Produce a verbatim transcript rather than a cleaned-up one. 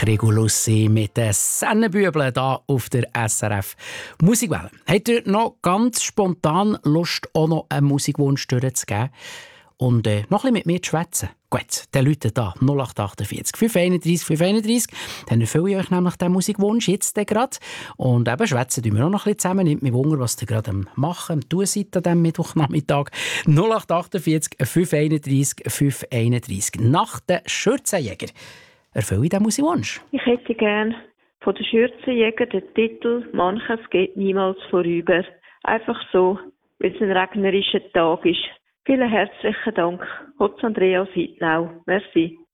Regulussi mit den Sennenbübeln hier auf der S R F Musikwelle. Habt ihr noch ganz spontan Lust, auch noch einen Musikwunsch durchzugeben und äh, noch ein bisschen mit mir zu schwätzen? Gut, dann läutet da null acht achtundvierzig fünf einunddreissig fünf einunddreissig. Dann erfülle ich euch nämlich den Musikwunsch jetzt gerade. Und eben schwätzen wir auch noch ein bisschen zusammen. Nimmt mich Wunder, was ihr gerade am Machen, am Tun seid an diesem Mittwochnachmittag. null acht achtundvierzig fünf einunddreissig fünf einunddreissig. Nach den Schürzenjäger erfülle ich den Musikwunsch. Ich hätte gern von den Schürzenjäger den Titel «Manches geht niemals vorüber». Einfach so, weil es ein regnerischer Tag ist. Vielen herzlichen Dank. Hotz Andrea Sittnau. Merci.